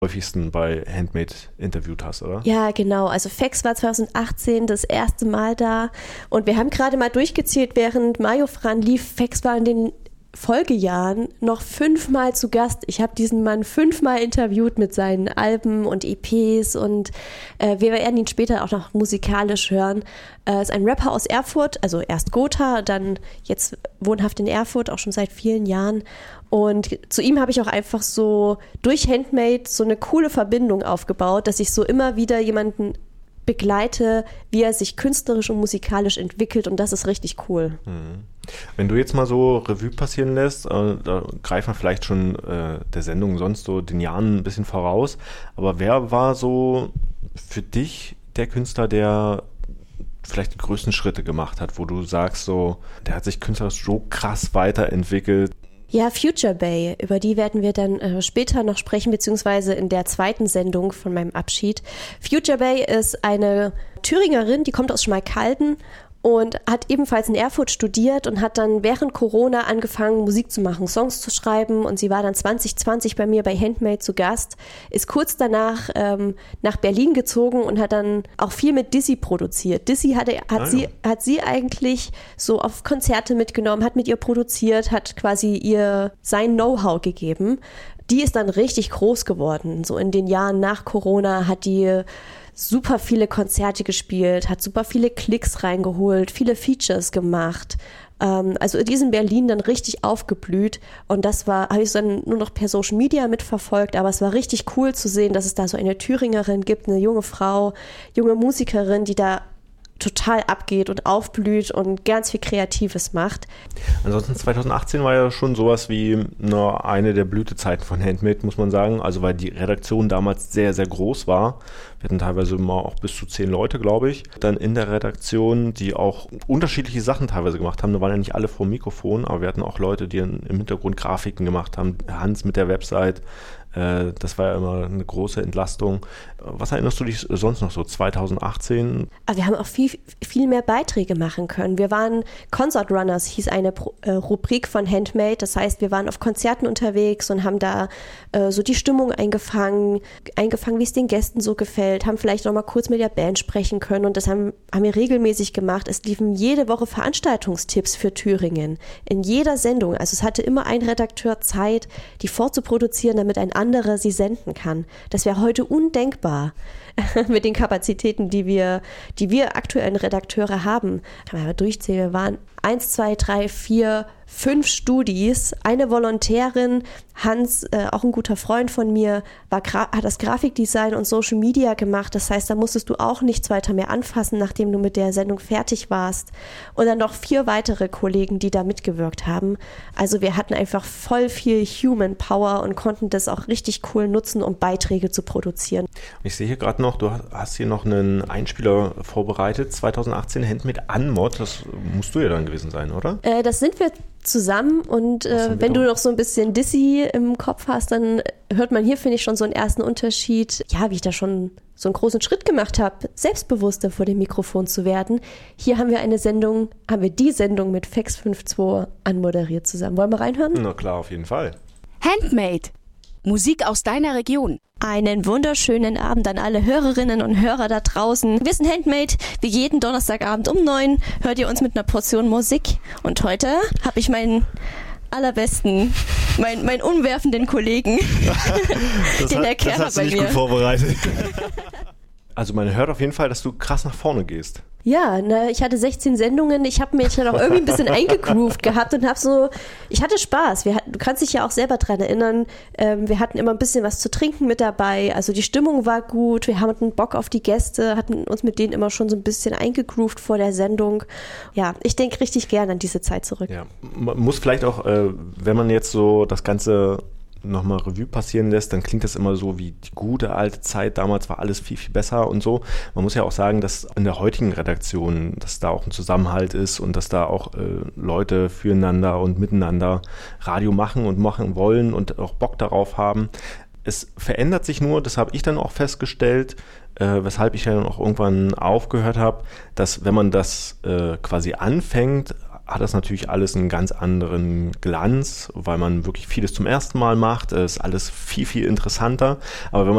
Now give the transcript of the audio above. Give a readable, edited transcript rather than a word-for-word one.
häufigsten bei Handmade interviewt hast, oder? Ja, genau. Also Fex war 2018 das erste Mal da und wir haben gerade mal durchgezählt, während Mayo Fran lief, Fex war in den Folgejahren noch 5-mal zu Gast. Ich habe diesen Mann 5-mal interviewt mit seinen Alben und EPs und wir werden ihn später auch noch musikalisch hören. Ist ein Rapper aus Erfurt, also erst Gotha, dann jetzt wohnhaft in Erfurt, auch schon seit vielen Jahren. Und zu ihm habe ich auch einfach so durch Handmade so eine coole Verbindung aufgebaut, dass ich so immer wieder jemanden begleite, wie er sich künstlerisch und musikalisch entwickelt und das ist richtig cool. Wenn du jetzt mal so Revue passieren lässt, da greift man vielleicht schon der Sendung sonst so den Jahren ein bisschen voraus, aber wer war so für dich der Künstler, der vielleicht die größten Schritte gemacht hat, wo du sagst so, der hat sich künstlerisch so krass weiterentwickelt? Ja, Future Bay, über die werden wir dann später noch sprechen, beziehungsweise in der zweiten Sendung von meinem Abschied. Future Bay ist eine Thüringerin, die kommt aus Schmalkalden und hat ebenfalls in Erfurt studiert und hat dann während Corona angefangen, Musik zu machen, Songs zu schreiben und sie war dann 2020 bei mir bei Handmade zu Gast, ist kurz danach nach Berlin gezogen und hat dann auch viel mit Dizzy produziert. Dizzy hat sie eigentlich so auf Konzerte mitgenommen, hat mit ihr produziert, hat quasi ihr sein Know-how gegeben. Die ist dann richtig groß geworden. So in den Jahren nach Corona hat die super viele Konzerte gespielt, hat super viele Klicks reingeholt, viele Features gemacht. Also die ist in Berlin dann richtig aufgeblüht und das habe ich dann nur noch per Social Media mitverfolgt, aber es war richtig cool zu sehen, dass es da so eine Thüringerin gibt, eine junge Frau, junge Musikerin, die da total abgeht und aufblüht und ganz viel Kreatives macht. Ansonsten 2018 war ja schon sowas wie eine der Blütezeiten von Handmade, muss man sagen. Also weil die Redaktion damals sehr, sehr groß war. Wir hatten teilweise mal auch bis zu 10 Leute, glaube ich. Dann in der Redaktion, die auch unterschiedliche Sachen teilweise gemacht haben. Da waren ja nicht alle vor dem Mikrofon, aber wir hatten auch Leute, die im Hintergrund Grafiken gemacht haben. Hans mit der Website. Das war ja immer eine große Entlastung. Was erinnerst du dich sonst noch so 2018? Aber wir haben auch viel mehr Beiträge machen können. Wir waren Concert Runners, hieß eine Rubrik von Handmade. Das heißt, wir waren auf Konzerten unterwegs und haben da so die Stimmung eingefangen, wie es den Gästen so gefällt, haben vielleicht noch mal kurz mit der Band sprechen können und das haben wir regelmäßig gemacht. Es liefen jede Woche Veranstaltungstipps für Thüringen in jeder Sendung. Also es hatte immer ein Redakteur Zeit, die vorzuproduzieren, damit ein anderer sie senden kann. Das wäre heute undenkbar mit den Kapazitäten, die wir aktuellen Redakteure haben. Kann man aber durchzählen. Wir waren 1, 2, 3, 4, 5 Studis, eine Volontärin, Hans, auch ein guter Freund von mir, hat das Grafikdesign und Social Media gemacht. Das heißt, da musstest du auch nichts weiter mehr anfassen, nachdem du mit der Sendung fertig warst. Und dann noch 4 weitere Kollegen, die da mitgewirkt haben. Also wir hatten einfach voll viel Human Power und konnten das auch richtig cool nutzen, um Beiträge zu produzieren. Ich sehe hier gerade noch, du hast hier noch einen Einspieler vorbereitet, 2018 Handmade Unmod, das musst du ja dann gewesen sein, oder? Das sind wir zusammen und wenn du noch so ein bisschen Dizzy im Kopf hast, dann hört man hier, finde ich, schon so einen ersten Unterschied, ja, wie ich da schon so einen großen Schritt gemacht habe, selbstbewusster vor dem Mikrofon zu werden. Hier haben wir die Sendung mit Fex 5.2 anmoderiert zusammen. Wollen wir reinhören? Na klar, auf jeden Fall. Handmade. Musik aus deiner Region. Einen wunderschönen Abend an alle Hörerinnen und Hörer da draußen. Wir sind Handmade, wie jeden Donnerstagabend um 9 hört ihr uns mit einer Portion Musik. Und heute habe ich meinen allerbesten, meinen umwerfenden Kollegen, den Herr Kerner bei mir. Das hast du nicht gut vorbereitet. Also man hört auf jeden Fall, dass du krass nach vorne gehst. Ja, ich hatte 16 Sendungen, ich habe mich dann auch irgendwie ein bisschen eingegroovt gehabt und ich hatte Spaß. Du kannst dich ja auch selber dran erinnern, wir hatten immer ein bisschen was zu trinken mit dabei, also die Stimmung war gut, wir hatten Bock auf die Gäste, hatten uns mit denen immer schon so ein bisschen eingegroovt vor der Sendung. Ja, ich denke richtig gern an diese Zeit zurück. Ja, man muss vielleicht auch, wenn man jetzt so das Ganze nochmal Revue passieren lässt, dann klingt das immer so wie die gute alte Zeit, damals war alles viel, viel besser und so. Man muss ja auch sagen, dass in der heutigen Redaktion, dass da auch ein Zusammenhalt ist und dass da auch Leute füreinander und miteinander Radio machen und machen wollen und auch Bock darauf haben. Es verändert sich nur, das habe ich dann auch festgestellt, weshalb ich ja dann auch irgendwann aufgehört habe, dass wenn man das quasi anfängt, hat das natürlich alles einen ganz anderen Glanz, weil man wirklich vieles zum ersten Mal macht. Es ist alles viel, viel interessanter. Aber wenn man